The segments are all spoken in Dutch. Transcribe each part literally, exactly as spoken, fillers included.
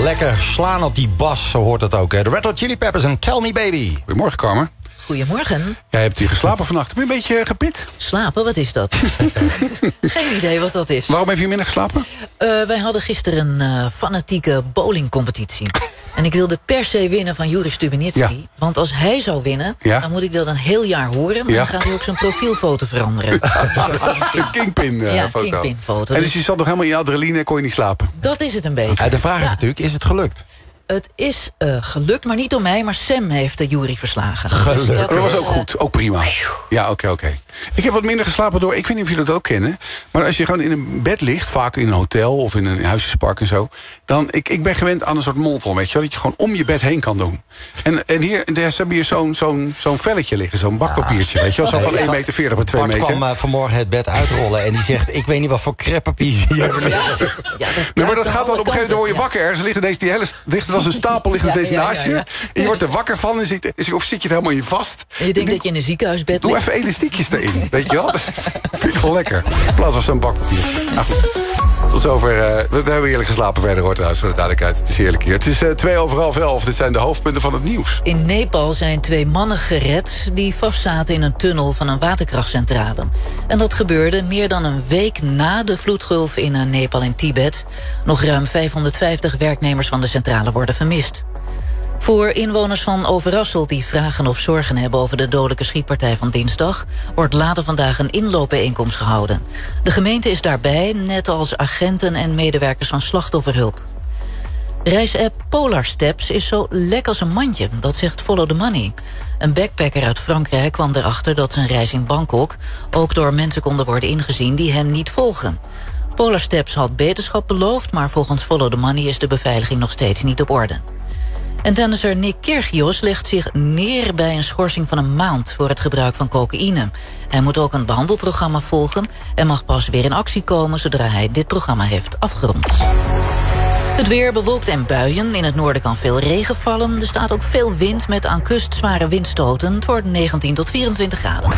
lekker slaan op die bas, zo hoort het ook. Hè. De Red Hot Chili Peppers en Tell Me Baby. Goedemorgen, Carmen. Goedemorgen. Jij hebt hier geslapen vannacht. Heb je een beetje gepit? Slapen, wat is dat? Geen idee wat dat is. Waarom heb je minder geslapen? Uh, wij hadden gisteren een uh, fanatieke bowlingcompetitie. En ik wilde per se winnen van Juri Stubenitski. Ja. Want als hij zou winnen, ja. dan moet ik dat een heel jaar horen. Maar ja. dan gaat hij ook zijn profielfoto veranderen. Een kingpin uh, ja, foto. Kingpin foto. En dus je zat nog helemaal in je adrenaline en kon je niet slapen? Dat is het een beetje. Ja, de vraag is ja. natuurlijk, is het gelukt? Het is uh, gelukt, maar niet door mij, maar Sam heeft de Jury verslagen. Gelukt. Dus dat, dat was ook uh, goed, ook prima. Ja, oké, okay, oké. Okay. Ik heb wat minder geslapen door, ik weet niet of jullie dat ook kennen... maar als je gewoon in een bed ligt, vaak in een hotel of in een huisjespark en zo... dan, ik, ik ben gewend aan een soort molton, weet je wel... dat je gewoon om je bed heen kan doen. En, en hier, daar hebben hier zo'n zo'n zo'n velletje liggen, zo'n bakpapiertje, weet je wel... zo van één meter veertig bij twee meter. Bart kwam uh, vanmorgen het bed uitrollen en die zegt... ik weet niet wat voor creppapier ze hier hebben liggen. Ja, ja, dat nee, maar dat gaat dan op een gegeven moment, word je wakker ergens... ligt ineens die hele, ligt als een stapel ligt deze ja, naast je. Ja, ja. En je wordt er wakker van en zit, of zit je er helemaal in vast. En je denkt dat je in een ziekenhuisbed doe ligt. Doe even elastiekjes erin, weet je wel? Dat vind ik wel lekker. In plaats van zo'n bakpapiertje. Nou goed. Tot zover. Uh, we hebben heerlijk geslapen verder, hoor, trouwens, voor de duidelijkheid. Het is heerlijk hier. Het is uh, twee over half elf. Dit zijn de hoofdpunten van het nieuws. In Nepal zijn twee mannen gered die vastzaten in een tunnel van een waterkrachtcentrale. En dat gebeurde meer dan een week na de vloedgolf in uh, Nepal en Tibet. Nog ruim vijfhonderdvijftig werknemers van de centrale worden vermist. Voor inwoners van Overrassel die vragen of zorgen hebben over de dodelijke schietpartij van dinsdag, wordt later vandaag een inloopbijeenkomst gehouden. De gemeente is daarbij, net als agenten en medewerkers van slachtofferhulp. Reisapp Polar Steps is zo lek als een mandje, dat zegt Follow the Money. Een backpacker uit Frankrijk kwam erachter dat zijn reis in Bangkok ook door mensen konden worden ingezien die hem niet volgen. Polar Steps had beterschap beloofd, maar volgens Follow the Money is de beveiliging nog steeds niet op orde. En tennisser Nick Kyrgios legt zich neer bij een schorsing van een maand voor het gebruik van cocaïne. Hij moet ook een behandelprogramma volgen en mag pas weer in actie komen zodra hij dit programma heeft afgerond. Het weer bewolkt en buien. In het noorden kan veel regen vallen. Er staat ook veel wind met aan kust zware windstoten. Het wordt negentien tot vierentwintig graden.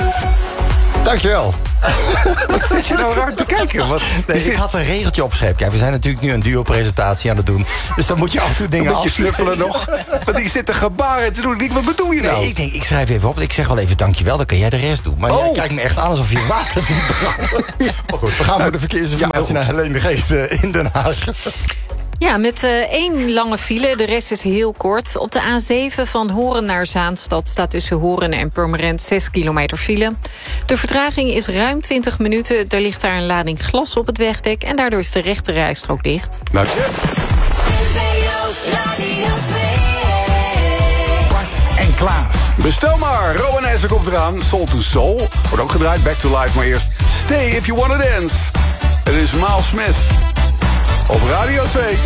Dankjewel. Wat zit je nou raar te kijken? Wat, nee, ik had een regeltje opgeschreven. Kijk, we zijn natuurlijk nu een duo-presentatie aan het doen. Dus dan moet je af en toe dingen af. Moet je snuffelen nog? Want ik zit te gebaren te doen. Wat bedoel je nou? Nee, ik denk, ik schrijf even op. Ik zeg wel even dankjewel, dan kan jij de rest doen. Maar oh. jij kijkt me echt aan alsof je water ziet branden. Maar goed, we gaan voor de verkeersinformatie ja, naar Helene de Geest uh, in Den Haag. Ja, met uh, één lange file, de rest is heel kort. Op de A zeven van Horen naar Zaanstad staat tussen Horen en Purmerend zes kilometer file. De vertraging is ruim twintig minuten. Er ligt daar een lading glas op het wegdek en daardoor is de rechte rijstrook dicht. Dank je. Bart en Klaas. Bestel maar, Rowan S. komt eraan. Soul to Soul. Wordt ook gedraaid, Back to Life, maar eerst Stay If You Wanna Dance. Het is Miles Smith. Op Radio twee.